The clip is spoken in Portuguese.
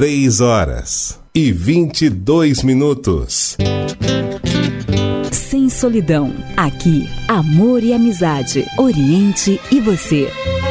3h22. Sem solidão. Aqui, amor e amizade. Oriente e você.